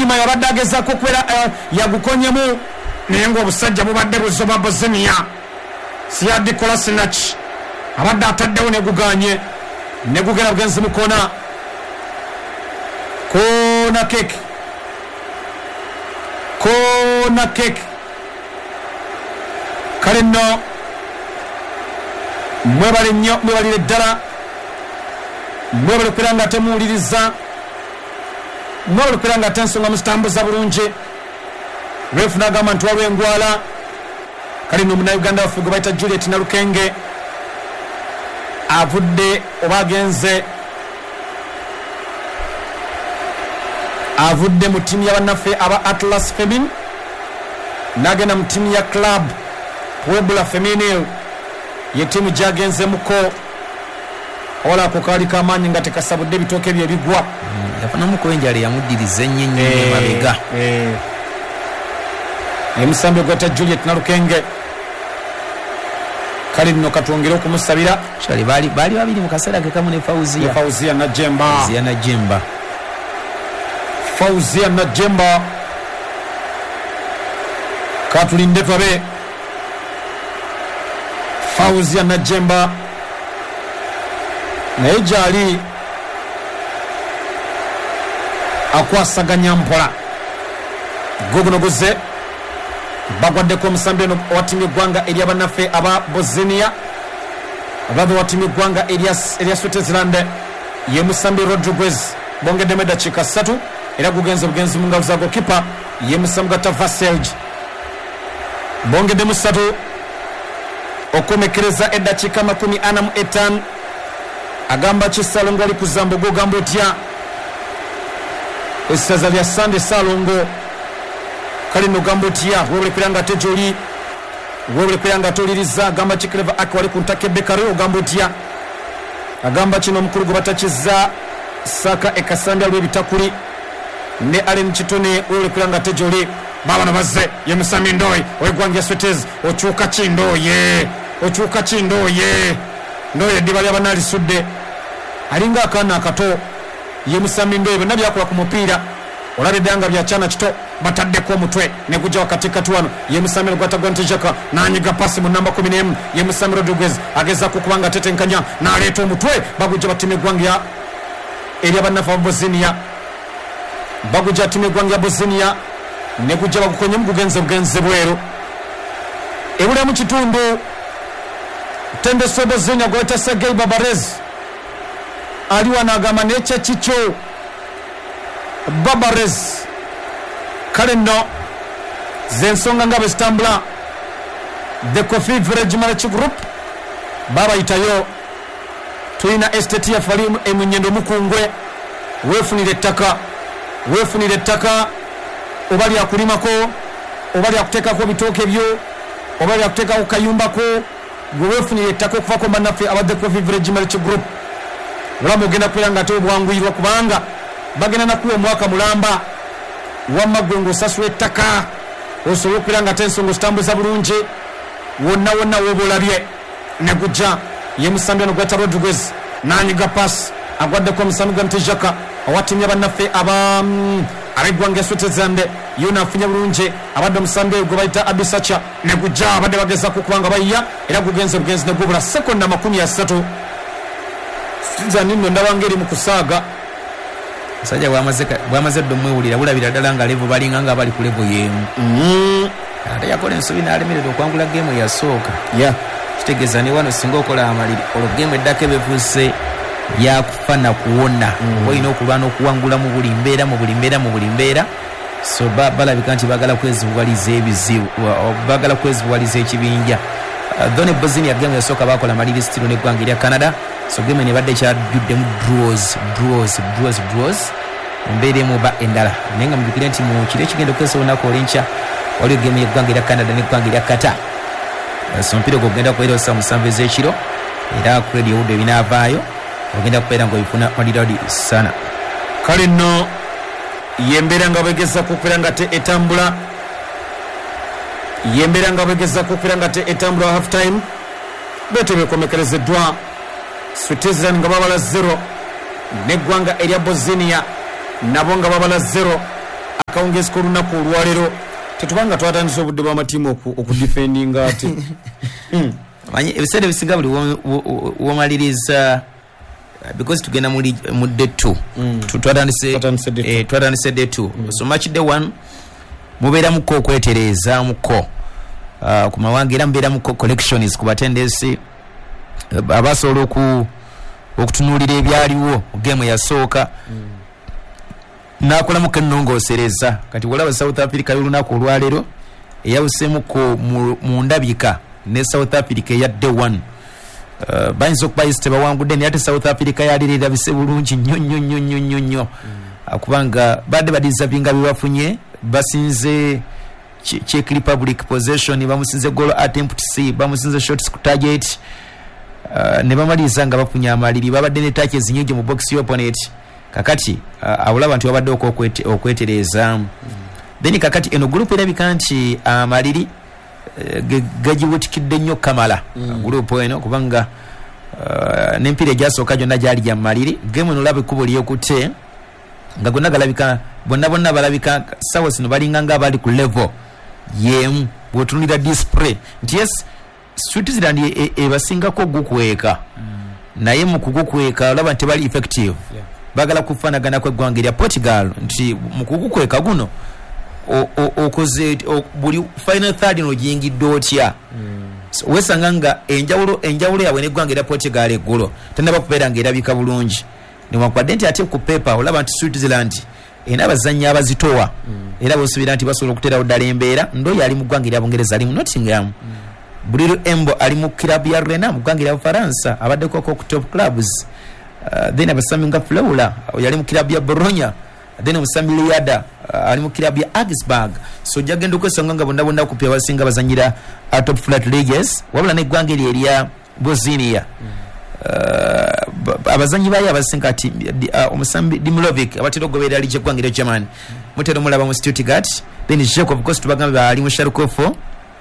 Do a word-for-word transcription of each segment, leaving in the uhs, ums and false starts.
Wanyuma yabadde agezaako okubeera uh, yagukonyemu naye ng'obusajja bubadde buzoba Bosnia. Siad Kolasinac abadde ataddewo ne guganye ne gugera bugenzi mu kona. Kona kick. Kona kick. Kale nno mwebale nnyo mwebalire ddala mwebale okubeera nga temuwuliriza mwebale okubeera nga tensonga muzitambuza bulungi. Refu n'agamba nti waliwo engwala. Kale nno Munnayuganda waffe gwe bayita Juliet Nalukenge avudde oba agenze avudde mu ttiimu y'abannaffe aba Atlas Femin n'agenda mu ttiimu ya Club Puebla Feminil ye ttiimu gy'agenzemuko. Olako kaali kamaanyi nga tekasabudde ebitooke bye bigwa. Yafunamu kwenjala yamuddiriza ennyo ennyo emabega. Ye musambi gweta Juliet Nalukenge. Kale nno katwongere okumusabira. Shali bali bali babiri mu kaseera ke kamu ne Fauzia. Fauzia Najemba. Fauzia Najemba. Fauzia Najemba. Katulinde twabe. Fauzia Najemba. Naye gyali akwasaganya mpola. Gogono goze bagwaddeko omusambi eno owatimye eggwanga eri abannaffe aba Bosnia. Ababa watimye eggwanga erya Switzerland ye musambi Rodriguez bongeddemu eddakiika ssatu era gugenze bugenzi mu ngalo za gokipa ye musambi gata Vaselj bongeddemu ssatu okumekereza eddakiika makumi ana mu etaano. Agamba Kisalongo ali ku Zambogo ogamba otya essaza lya Sande Salongo. Kale no gamba otya webule kwiranga tejoli webule kwiranga toliriza. Agamba Kikreva Aki wali ku ntake Bekare ogamba otya. Agamba kino omukulu gwe batakiza Saka Ekasanda lw'ebitakuli ne Allen Kitone webule kwiranga tejoli. Baba nabaze ye Musami Ndoyi oegwangia Swetez ochuka Chindoye ochuka Chindoye Ndoye dibali abanali sudde alinga akana akato ye Musami Ndoye bonna byakola ku mupiira olabedanga byachana kito bataddeko omutwe ne gujja wakati kati wano ye Musami gwatagwa ntijaka nanyiga pasi mu namba kumi n'emu ye Musami Rodriguez ageza kukubanga tetenkanya n'aleeta omutwe bagujja batime gwangia eri abannafa Bosnia bagujja time gwangia Bosnia ne gujja bakukonye mu gugenze bugenze bweru ebule mu kitundu tende sobo zenya gweta Sergei Babarez aliwa nagama neche chicho Babarez. Kale nno zensonga nga bestambula the Coffee Village Marriage Group baba itayo tulina estate ya Falimu emunyendo mukungwe wefunire ettaka wefunire ettaka obali akulimako obali akutekako bitooke byo obali akutekako kayumbako gwe wefunire ettaka okuvako bannaffe aba the Coffee Village Marriage Group. Olamu ogenda kubeera nga ate obwanguyirwa kubanga bagenda nakuwa omwaka mulamba wamma gwe ng'osasula ettaka osobola okubeera nga ate ensonga zitambuza bulungi wonna wonna woba olabye ne gujja ye Musambi ono gweta Rodriguez n'anyiga paasi agwaddeko omusambi gwa Ntijaka awatimya bannaffe aba ab'eggwanga Switzerland yo n'afunya bulungi abadde omusambi gwe bayita Abisacha ne gujja abadde bagezaako okubanga bayiya era gugenze bugenzi ne gubula sekonda makumi asatu. Switzerland nno ndabanga eri mu kusaaga Sajja bwamaze ddo mwewulira bulabira ddala nga levo balinga nga bali ku levo y'emu. Ate yakola ensobi n'alemererwa okwangula geemu yasooka. Kitegeeza ne wano singa okola amaliri olwo geemu eddako ebeefuuse yakufa na kuwona. Olina okulwana okuwangula mu buli mbeera mu buli mbeera mu buli mbeera. So balabika nti bagala kwezibuwaliza ebizibu bagala kwezibuwaliza ekibinja. Dhone Bosnia geemu yasooka bakola amaliri sitiro n'eggwanga erya Canada. So game ne badde kyajuddemu draws draws draws draws mbeere mu ba endala nenga mujukire nti mu kire kigendo kweso onako olencha wali game y'eggwanga erya Canada n'eggwanga erya Qatar. So mpira gogenda kwera sa musanvu ez'ekiro era credit yawudde ebinaavaayo ogenda kubeera ng'oyifuna maliradi sana. Kale nno yembeera nga bwegeza kukwera nga te etambula yembeera nga bwegeza kukwera nga te etambula half time beto bekomekerezeddwa Switzerland nga babala zero neggwanga erya Bosnia nabo nga babala zero akawungezi k'olunaku olwaleero tetubanga twatandisa obudde bw'amatiimu okudifendinga ate manyi ebiseera ebisinga buli womaliriza because tugenda mu day two twatandise day two so much day one mubeeramuko okwetereezaamuko ku mawanga era mubeeramuko collections ku batendesi abasobola okutunuulira ebyaliwo gemu yasooka nakolamuko ennongoosereza kati walaba South Africa y'olunaku olwaleero eyawuseemuko mu ndabika ne South Africa eya day one uh, bayinza okuba isi tebawangudde naye ate South Africa yalirira bise bulungi nnyo nnyo nnyo nnyo nnyo nnyo kubanga badde badizavinga bibafunye basinze Czech Republic possession bamusinze goal attempt C bamusinze shots ku target uh, ne bamaliriza nga bafunye amaliri babadde ne touches nnyingi mu box opponent kakati uh, awulaba nti wabadde okwetereeza mm. then kakati eno group erabika nti amaliri uh, gagiwetikidde nnyo Kamala mm. group eno kubanga uh, n'empiira egyasooka gyonna gyali gya maliri game eno olaba ekkubo lyekutte nga gonna galabika bonna bonna balabika sawa sino balinga nga abali ku level yemu bwotunulira display nti yes Switzerland ebasingako e, e gukweka mm. naye mu kugukweka olaba nti bali effective yeah. bagala kufanagana kw'eggwanga erya Portugal nti mu kugukweka guno okoze buli final third no jingidde otya mm. so, wesanga nga enjawulo enjawulo yawe n'eggwanga erya Portugal eggulo tannaba kubeera ng'erabika bulungi newankwadde nti ate ku pepa olaba nti Switzerland ena abazannyi abazitowa mm. era bosubira nti basobola okuterawo ddala embeera ndoyo ali mu ggwanga erya Bungereza ali mu Nottingham mm. Buliro Embo ali mu kilabu ya Rennes mu ggwanga erya Bufaransa abaddeko ku top clubs uh, then abasami nga Fleula yali mu kilabu ya Bologna then omusami Liada uh, ali mu kilabu ya Augsburg so jagenda okwesanga nga bonna bonna kupya abasinga abazanyira uh, top flight leagues wabula n'eggwanga eryo erya Bosnia mm. Uh, abazanyi baye abasinga ati uh, omusambi Dimilovic abatero goberera ali kyegwanga eryo German mm. mutero mulaba mu Stuttgart then Jacob Cost tubagambe ali mu Sharkofo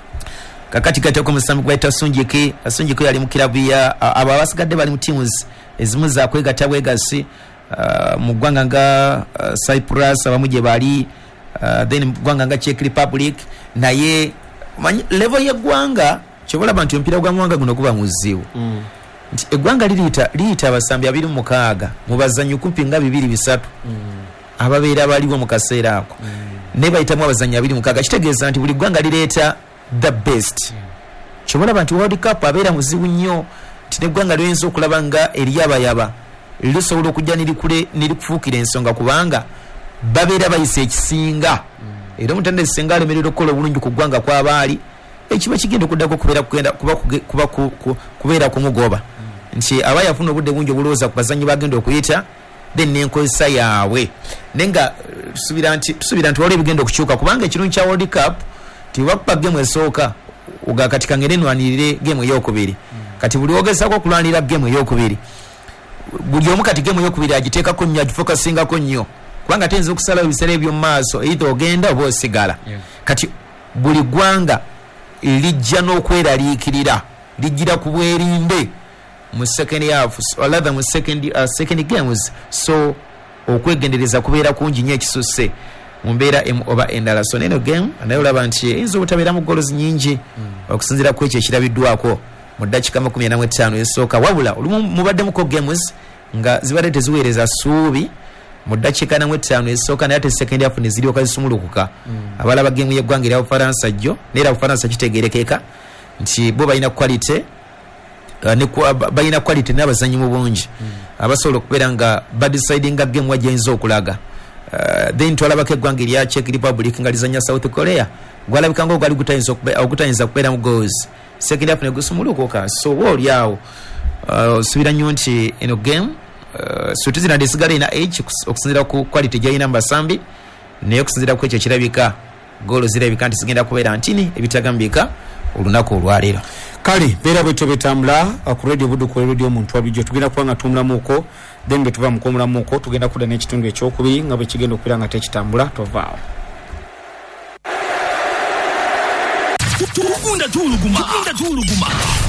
kakati kati ko musambi gwaita Sunjike Sunjike yali mu kilabu ya uh, aba basigadde bali mu teams ezimu za kwegata bwegasi uh, mu gwanga nga uh, Cyprus abamuje bali uh, then gwanga nga Czech Republic naye level ya gwanga chobola bantu mpira gwa mwanga guno kuba muzibu mm. nti eggwanga lirita liyita abasambi abiri mu mukaaga mu bazannyi kumpi nga bibiri bisatu mm. ababeera baliwo mu kaseera ako mm. ne bayitamu abazannyi abiri mu mukaaga kitegeeza nti buli ggwanga lireeta the best mm. kyobola bantu World Cup abeera muzibu nnyo nti neggwanga lyoyinza okulaba nga eryabayaba lisobola okujja nirikufuukira ensonga kubanga babeera bayisa ekisinga mm. era omutanda ekisinga alemerera okukola obulungi ku ggwanga kw'abaali ekiba kigenda okuddako kubeera kugenda kuba kuba kubeera kumugoba nti aba yafuna obudde bungi obulowooza ku bazannyi bagenda okuyita then n'enkozesa yaabwe naye nga tusubira nti tusubira nti waliwo ebigenda okukyuka kubanga ekirungi kya World Cup tiwakuba gemu esooka ogakatika ngeri enwanirire gemu eyokubiri kati buli wogezaako okulwanirira gemu eyokubiri buli omu kati gemu eyokubiri agiteekako nnyo agifokasingako nnyo kubanga tayinza okusalawo ebiseera ebyo mu maaso eitha ogenda oba osigala yeah. kati buli ggwanga lijja n'okweraliikirira lijjira ku bwerinde mu second half or rather mu second, uh, second games so okwegendereza kubeera kungi nnyo ekisusse mu mbeera emu oba endala so neno game naye olaba nti eyinza obutabeeramu goals nnyingi mm. okusinziira ku ekyo ekirabiddwako mu ddakiika makumi ana mu etaano esooka wabula olumu mubaddemuko games nga zibadde teziweereza ssuubi mu ddakiika namu etaano esooka naye ate second half ne ziryoka zisumulukuka mm. abalaba gemu y'eggwanga erya Bufaransa jjo neera Bufaransa kitegeerekeka nti bo balina quality uh, ne balina quality n'abazannyi mu bungi mm. abasobola okubeera nga badecidinga gemu wajjayinza okulaga uh, then twalabako eggwanga erya Czech Republic nga lizanya South Korea gwalabika nga ogwali ogutayinza kubeera mu goals second half ne gusumulukuka so wooli awo uh, subira nnyo nti eno game Uh, Switzerland esigala ina age okusinzira ku quality gyalina Basambi naye okusinzira ku ekyo kirabika goolo zirabika nti zigenda kubeera ntini ebitagambika olunaku olwaleero kale beera bwetyo betambula ku radio budde ku radio omuntu wabijjo tugenda kuba nga tumulamuuko then bwe tuva mu kumulamuuko tugenda kudda n'ekitundu ekyokubiri nga bwe kigenda okubeera nga tekitambula tovaawo tukunda tuuluguma tukunda tuuluguma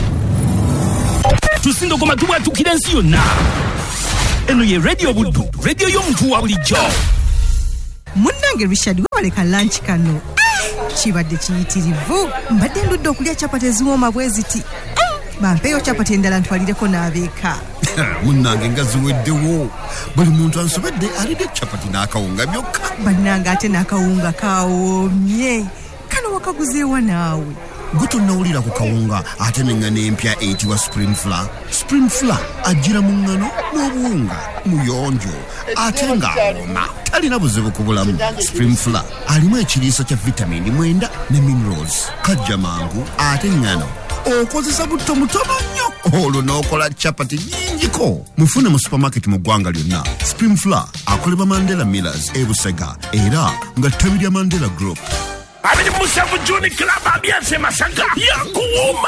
tusinda okoma tubwatukira ensi yonna eno ye radio buddu radio y'omuntu wa bulijjo Munnange Richard waleka lunch kano. Kibadde kiyitirivu. Mbadde ndudde okulya chapati eziwooma bwe ziti. Bampeyo chapati endala ntwalireko n'abeeka. Munnange nga ziweddewo. Buli muntu ansobedde alidde chapati n'akawunga byokka. Bannange ate n'akawunga kawoomye. Kano wakaguzeewa naawe. Gutonnawulira ku kawunga ate n'engano empya eyitibwa spring flour. Spring flour ajjira mu ngano n'obuwunga muyonjo ate ng'awooma talina buzibu ku bulamu. Spring flour alimu ekiriisa kya vitamini mwenda ne minerals. Kajja mangu ate ngano okozesa butto mutono nnyo olwo n'okola chapati nnyingiko. Mufune mu supermarket mu ggwanga lyonna. Spring flour akolebwa Mandela Millers e Busega era nga ttabi lya Mandela Group. abiri musanvu Juni Club ambiance Masaka yakuuma